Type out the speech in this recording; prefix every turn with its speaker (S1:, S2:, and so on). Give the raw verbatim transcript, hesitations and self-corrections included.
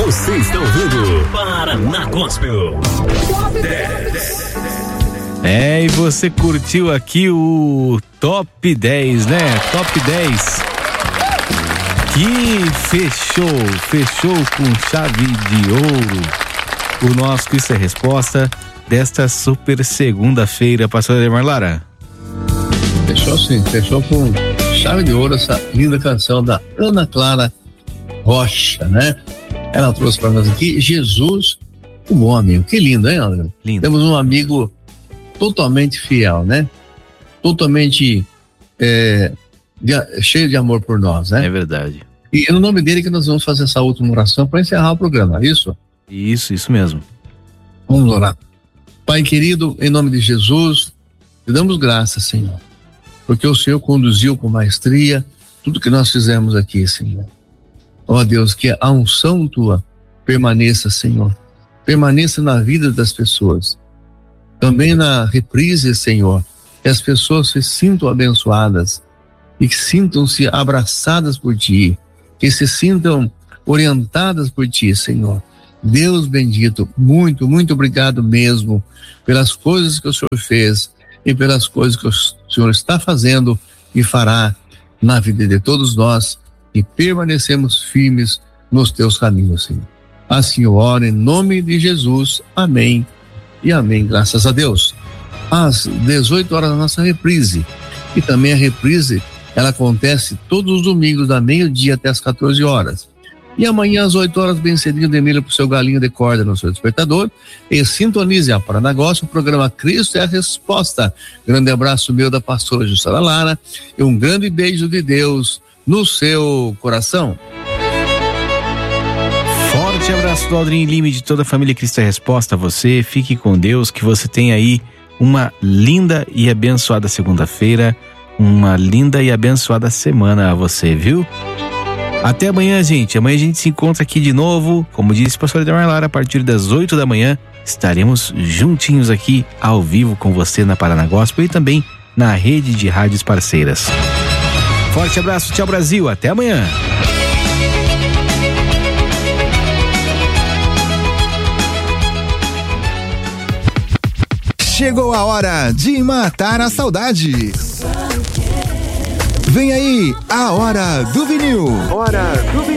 S1: Você está ouvindo Paraná Gospel Top dez.
S2: É, e você curtiu aqui o Top dez, né? Top dez. Que fechou, fechou com chave de ouro o nosso Cristo é Resposta desta super segunda-feira, pastor Ademar Lara.
S3: Fechou sim, fechou com chave de ouro essa linda canção da Ana Clara Rocha, né? Ela trouxe para nós aqui Jesus, o bom amigo. Que lindo, hein, André?
S2: Lindo.
S3: Temos um amigo totalmente fiel, né? Totalmente é, de, cheio de amor por nós, né?
S2: É verdade.
S3: E é no nome dele que nós vamos fazer essa última oração para encerrar o programa, é isso?
S2: Isso, isso mesmo.
S3: Vamos orar. Pai querido, em nome de Jesus, te damos graças, Senhor, porque o Senhor conduziu com maestria tudo que nós fizemos aqui, Senhor. Ó Deus, que a unção tua permaneça, Senhor, permaneça na vida das pessoas. Também na reprise, Senhor, que as pessoas se sintam abençoadas e que sintam-se abraçadas por Ti, que se sintam orientadas por Ti, Senhor. Deus bendito, muito, muito obrigado mesmo pelas coisas que o Senhor fez e pelas coisas que o Senhor está fazendo e fará na vida de todos nós e permanecemos firmes nos Teus caminhos, Senhor. Assim eu oro em nome de Jesus. Amém e amém, graças a Deus. Às dezoito horas, a nossa reprise. E também a reprise, ela acontece todos os domingos, da meio-dia até as quatorze horas. E amanhã, às oito horas, bem cedinho, Demília pro seu galinho de corda no seu despertador. E sintonize a Paraná Gospel, o programa Cristo é a Resposta. Grande abraço meu da pastora Jussara Lara e um grande beijo de Deus no seu coração.
S2: Forte abraço do Aldrin Lima e de toda a família Cristo é Resposta a você. Fique com Deus, que você tenha aí uma linda e abençoada segunda-feira, uma linda e abençoada semana a você, viu? Até amanhã, gente. Amanhã a gente se encontra aqui de novo. Como disse o pastor Ademar Lara, a partir das oito da manhã estaremos juntinhos aqui ao vivo com você na Paraná Gospel e também na rede de rádios parceiras. Forte abraço, tchau Brasil, até amanhã.
S4: Chegou a hora de matar a saudade. Vem aí, a Hora do Vinil.
S5: Hora do Vinil.